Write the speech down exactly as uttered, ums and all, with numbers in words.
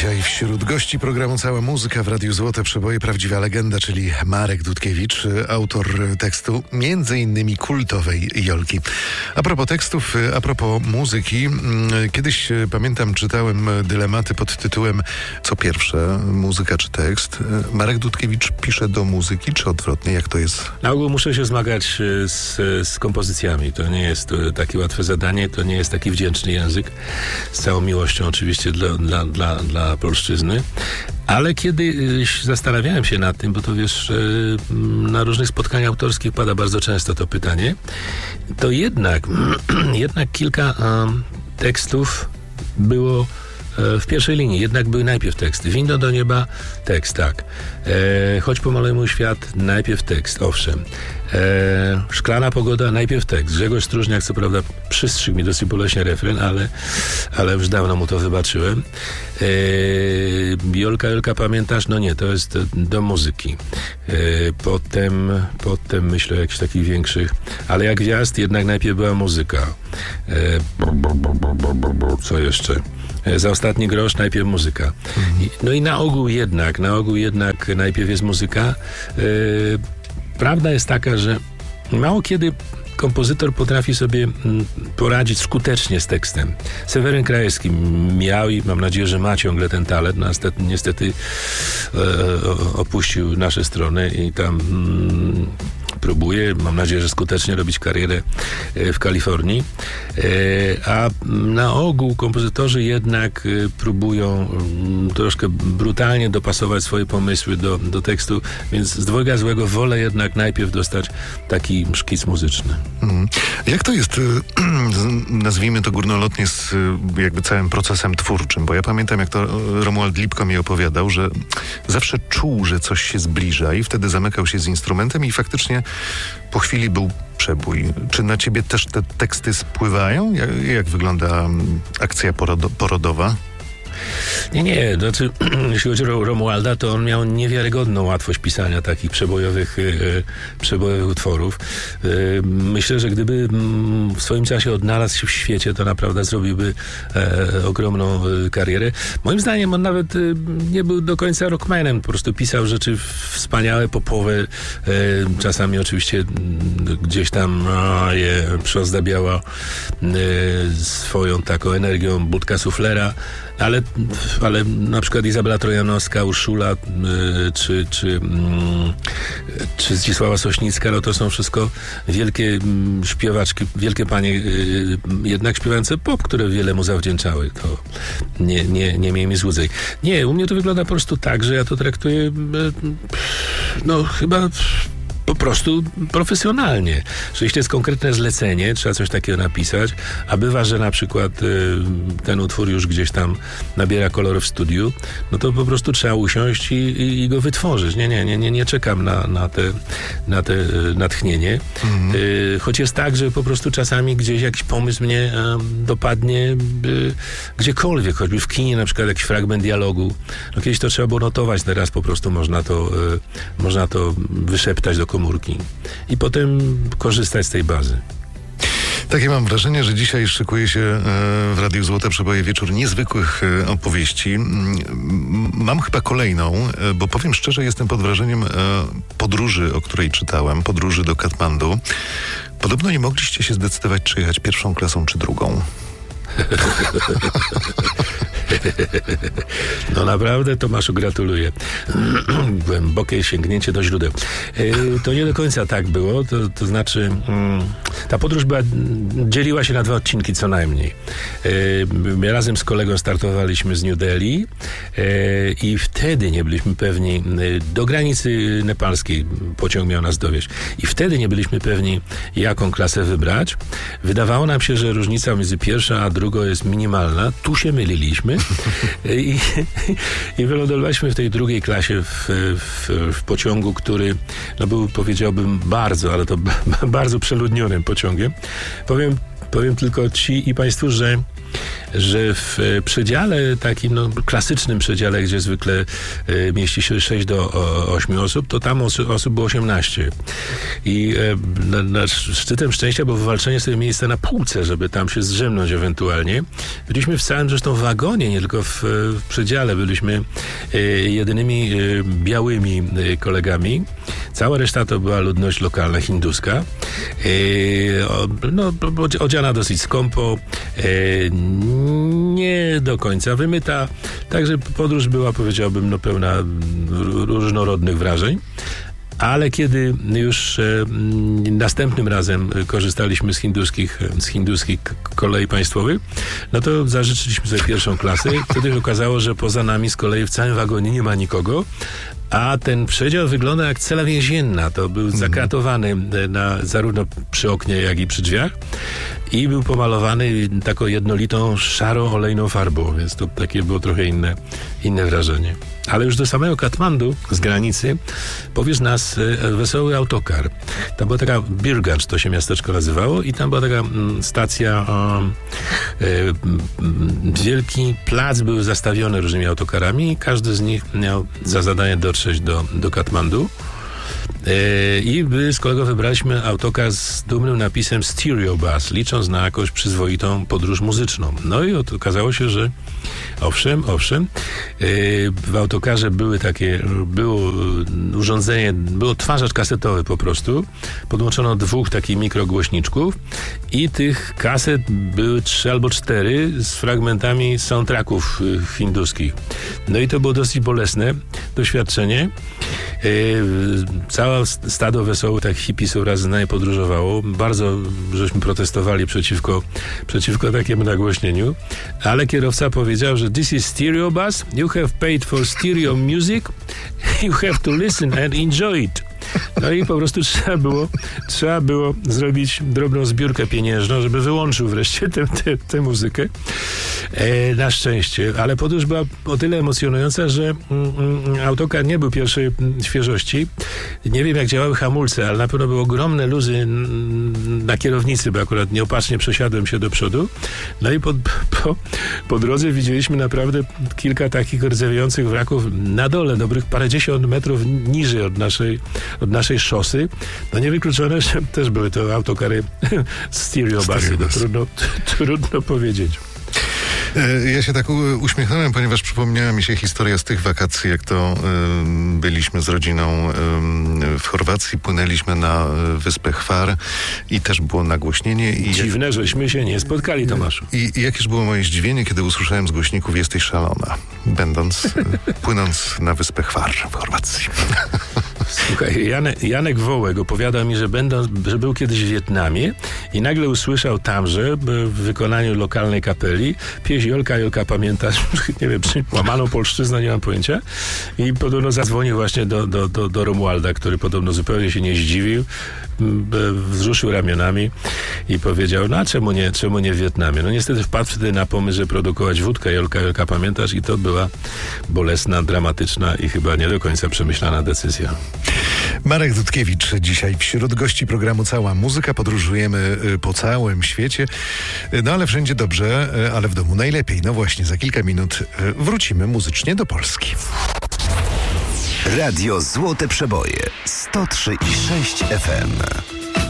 Dzisiaj wśród gości programu Cała Muzyka w Radiu Złote Przeboje prawdziwa legenda, czyli Marek Dudkiewicz, autor tekstu między innymi kultowej Jolki. A propos tekstów, a propos muzyki, kiedyś pamiętam czytałem dylematy pod tytułem co pierwsze, muzyka czy tekst. Marek Dudkiewicz pisze do muzyki, czy odwrotnie, jak to jest? Na ogół muszę się zmagać z, z kompozycjami. To nie jest takie łatwe zadanie, to nie jest taki wdzięczny język. Z całą miłością oczywiście dla, dla, dla, dla polszczyzny. Ale kiedy zastanawiałem się nad tym, bo to wiesz, na różnych spotkaniach autorskich pada bardzo często to pytanie, to jednak, jednak kilka um, tekstów było w pierwszej linii. Jednak były najpierw teksty. Windą do nieba, tekst, tak. E, Choć pomaluj mój świat, najpierw tekst, owszem. E, Szklana pogoda, najpierw tekst. Grzegorz Stróżniak, co prawda, przystrzygł mi dosyć boleśnie refren, ale, ale już dawno mu to wybaczyłem. E, Jolka, Jolka, pamiętasz? No nie, to jest do, do muzyki. E, potem, potem myślę o jakichś takich większych, ale jak gwiazd, jednak najpierw była muzyka. E, bo, bo, bo, bo, bo, bo, bo, co jeszcze? Za ostatni grosz najpierw muzyka. I, no i na ogół jednak, na ogół jednak najpierw jest muzyka. Yy, prawda jest taka, że mało kiedy kompozytor potrafi sobie mm, poradzić skutecznie z tekstem. Seweryn Krajewski miał i mam nadzieję, że ma ciągle ten talent. No, niestety, niestety e, opuścił nasze strony i tam mm, próbuje, mam nadzieję, że skutecznie robić karierę w Kalifornii. A na ogół kompozytorzy jednak próbują troszkę brutalnie dopasować swoje pomysły do, do tekstu, więc z dwojga złego wolę jednak najpierw dostać taki szkic muzyczny. Hmm. Jak to jest, nazwijmy to górnolotnie, z jakby całym procesem twórczym? Bo ja pamiętam, jak to Romuald Lipko mi opowiadał, że zawsze czuł, że coś się zbliża i wtedy zamykał się z instrumentem i faktycznie po chwili był przebój. Czy na ciebie też te teksty spływają? Jak, jak wygląda akcja porodo- porodowa? Nie, nie. Znaczy, jeśli chodzi o Romualda, to on miał niewiarygodną łatwość pisania takich przebojowych, e, przebojowych utworów. E, myślę, że gdyby w swoim czasie odnalazł się w świecie, to naprawdę zrobiłby e, ogromną e, karierę. Moim zdaniem on nawet e, nie był do końca rockmanem. Po prostu pisał rzeczy wspaniałe, popowe. E, czasami oczywiście m, gdzieś tam a, je przyozdabiała e, swoją taką energią budka suflera. Ale, ale na przykład Izabela Trojanowska, Urszula y, czy, czy, y, czy Zdzisława Sośnicka, no to są wszystko wielkie y, śpiewaczki, wielkie panie, y, jednak śpiewające pop, które wiele mu zawdzięczały. To nie, nie, nie miejmy złudzeń. Nie, u mnie to wygląda po prostu tak, że ja to traktuję y, no chyba po prostu profesjonalnie. Że jeśli jest konkretne zlecenie, trzeba coś takiego napisać, a bywa, że na przykład y, ten utwór już gdzieś tam nabiera kolor w studiu, no to po prostu trzeba usiąść i, i, i go wytworzyć. Nie, nie, nie, nie, nie czekam na, na te, na te y, natchnienie. Mhm. Y, choć jest tak, że po prostu czasami gdzieś jakiś pomysł mnie y, dopadnie y, gdziekolwiek, choćby w kinie na przykład jakiś fragment dialogu. No kiedyś to trzeba było notować, teraz po prostu można to, y, można to wyszeptać do komórki i potem korzystać z tej bazy. Takie mam wrażenie, że dzisiaj szykuje się w Radiu Złote Przeboje wieczór niezwykłych opowieści. Mam chyba kolejną, bo powiem szczerze, jestem pod wrażeniem podróży, o której czytałem, podróży do Katmandu. Podobno nie mogliście się zdecydować, czy jechać pierwszą klasą, czy drugą. No naprawdę, Tomaszu, gratuluję. Głębokie sięgnięcie do źródeł. To nie do końca tak było, to, to znaczy ta podróż była, dzieliła się na dwa odcinki co najmniej. My razem z kolegą startowaliśmy z New Delhi i wtedy nie byliśmy pewni, do granicy nepalskiej pociąg miał nas dowieźć i wtedy nie byliśmy pewni, jaką klasę wybrać. Wydawało nam się, że różnica między pierwszą a drugą jest minimalna. Tu się myliliśmy i, i wylądowaliśmy w tej drugiej klasie w, w, w pociągu, który no był, powiedziałbym, bardzo, ale to b- bardzo przeludnionym pociągiem. Powiem powiem tylko ci i państwu, że że w przedziale, takim no, klasycznym przedziale, gdzie zwykle e, mieści się sześć do ośmiu osób, to tam os- osób było osiemnaście. I e, na, na szczytem szczęścia było wywalczenie sobie miejsca na półce, żeby tam się zdrzemnąć ewentualnie. Byliśmy w całym zresztą wagonie, nie tylko w, w przedziale. Byliśmy e, jedynymi e, białymi e, kolegami. Cała reszta to była ludność lokalna, hinduska. E, o, no, odziana dosyć skąpo. E, nie do końca wymyta. Także podróż była, powiedziałbym, no, pełna różnorodnych wrażeń. Ale kiedy już e, następnym razem korzystaliśmy z hinduskich, z hinduskich kolei państwowych, no to zażyczyliśmy sobie pierwszą klasę. Wtedy się okazało, że poza nami z kolei w całym wagonie nie ma nikogo, a ten przedział wygląda jak cela więzienna. To był zakratowany na, zarówno przy oknie, jak i przy drzwiach i był pomalowany taką jednolitą, szarą, olejną farbą, więc to takie było trochę inne, inne wrażenie. Ale już do samego Katmandu, z granicy, powiesz nas e, wesoły autokar. Tam była taka Birganj, to się miasteczko nazywało, i tam była taka m, stacja, e, e, m, wielki plac był zastawiony różnymi autokarami i każdy z nich miał za zadanie dotrzeć do, do Katmandu. E, I z kolego wybraliśmy autokar z dumnym napisem Stereo Bus, licząc na jakąś przyzwoitą podróż muzyczną. No i okazało się, że owszem, owszem, e, w autokarze były takie, było urządzenie, był odtwarzacz kasetowy po prostu, podłączono dwóch takich mikrogłośniczków i tych kaset były trzy albo cztery z fragmentami soundtracków y, hinduskich. No i to było dosyć bolesne doświadczenie. E, całe stado wesołych tak hipisów raz z nami podróżowało. Bardzo żeśmy protestowali przeciwko, przeciwko takiemu nagłośnieniu, ale kierowca powiedział, że this is stereo bus, you have paid for stereo music, you have to listen and enjoy it. No i po prostu trzeba było, trzeba było zrobić drobną zbiórkę pieniężną, żeby wyłączył wreszcie tę, tę, tę muzykę. E, na szczęście. Ale podróż była o tyle emocjonująca, że mm, autokar nie był pierwszej świeżości. Nie wiem, jak działały hamulce, ale na pewno były ogromne luzy mm, na kierownicy, bo akurat nieopatrznie przesiadłem się do przodu. No i po, po, po drodze widzieliśmy naprawdę kilka takich rdzewiejących wraków na dole, dobrych parędziesiąt metrów niżej od naszej od naszej szosy. No niewykluczone, że też były to autokary stereo busy. No, trudno, trudno powiedzieć. Ja się tak uśmiechnąłem, ponieważ przypomniała mi się historia z tych wakacji, jak to y, byliśmy z rodziną y, w Chorwacji, płynęliśmy na wyspę Hvar i też było nagłośnienie. I dziwne, jak, żeśmy się nie spotkali, Tomaszu. I, I jakież było moje zdziwienie, kiedy usłyszałem z głośników "Jesteś szalona", będąc, płynąc na wyspę Hvar w Chorwacji. Słuchaj, Janek, Janek Wołek opowiadał mi, że, będą, że był kiedyś w Wietnamie i nagle usłyszał tamże w wykonaniu lokalnej kapeli pieśń Jolka, Jolka, pamiętasz? Nie wiem, czy łamaną polszczyznę, nie mam pojęcia. I podobno zadzwonił właśnie do, do, do, do Romualda, który podobno zupełnie się nie zdziwił, wzruszył ramionami i powiedział, no a czemu nie, czemu nie w Wietnamie? No niestety wpadł wtedy na pomysł, że produkować wódkę Jolka, Jolka, pamiętasz? I to była bolesna, dramatyczna i chyba nie do końca przemyślana decyzja. Marek Dudkiewicz dzisiaj wśród gości programu Cała Muzyka. Podróżujemy po całym świecie, no ale wszędzie dobrze, ale w domu najlepiej. No właśnie, za kilka minut wrócimy muzycznie do Polski. Radio Złote Przeboje sto trzy i sześć F M.